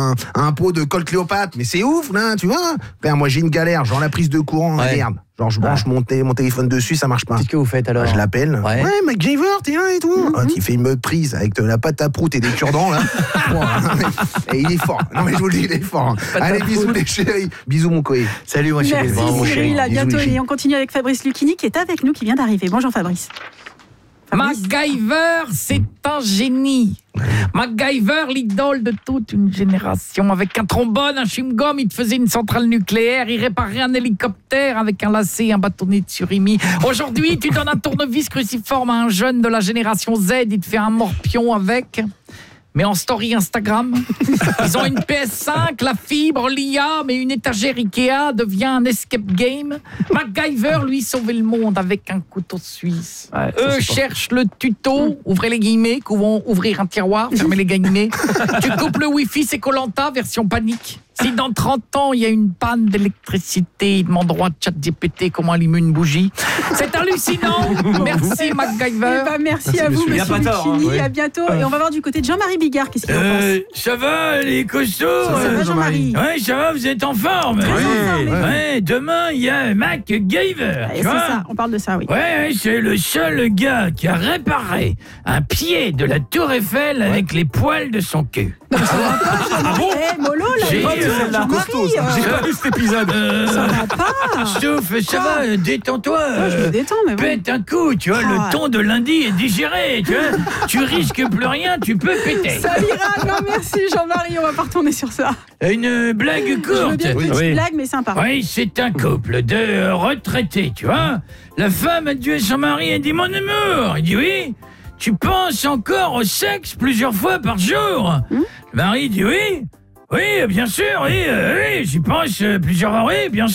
un pot de Colt Cléopâtre. Mais c'est ouf, là, tu vois. Père, moi, j'ai une galère, genre la prise de courant, merde. Genre, je branche mon téléphone dessus, ça marche pas. Qu'est-ce que vous faites alors? Je l'appelle. Ouais, MacGyver, t'es là et tout. Il fait une prise avec de la pâte à prout et des cure-dents, là. Et il est fort. Non, mais je vous le dis, il est fort. Allez, bisous, les chéris. Bisous, mon coé. Salut, moi, chérie. Merci, Cyril. À bientôt. Et on continue avec Fabrice Lucchini qui est avec nous, qui vient d'arriver. Bonjour, Fabrice. MacGyver, c'est un génie. MacGyver, l'idole de toute une génération. Avec un trombone, un chewing-gum, il te faisait une centrale nucléaire, il réparait un hélicoptère avec un lacet et un bâtonnet de surimi. Aujourd'hui, tu donnes un tournevis cruciforme à un jeune de la génération Z, il te fait un morpion avec... Mais en story Instagram, ils ont une PS5, la fibre, l'IA, mais une étagère Ikea devient un escape game. MacGyver, lui, sauvait le monde avec un couteau suisse. Eux cherchent le tuto, ouvrez les guillemets, comment ouvrir un tiroir, fermez les guillemets. Tu coupes le Wi-Fi, c'est Koh-Lanta, version panique. Si dans 30 ans, il y a une panne d'électricité, il demanderont à ChatGPT comment allumer une bougie. C'est hallucinant. Merci, MacGyver. Merci à vous, monsieur Lucchini. À bientôt. Et on va voir du côté de Jean-Marie Bigard. Qu'est-ce qu'il en pense? Ça va, les costauds? Ça va, Jean-Marie? Ouais, ça va, vous êtes en forme? Ouais, demain, il y a MacGyver. C'est ça, on parle de ça, oui. Ouais, c'est le seul gars qui a réparé un pied de la Tour Eiffel avec les poils de son cul. Ah bon? Mollo, là, c'est costaud, ça. J'ai pas vu cet épisode. Ça va pas. Sauf, ça va, détends-toi. Je me détends, mais bon. Pète un coup, tu vois, le thon de lundi est digéré, tu vois. Tu risques plus rien, tu peux péter. Ça ira, non merci Jean-Marie, on va pas retourner sur ça. Une blague courte. Je veux bien une petite blague, mais sympa. Oui, c'est un couple de retraités, tu vois. La femme a tué son mari et dit « Mon amour !» Il dit « Oui, tu penses encore au sexe plusieurs fois par jour ?» Le mari dit « Oui, oui, bien sûr, oui, j'y pense plusieurs fois, oui, bien sûr. »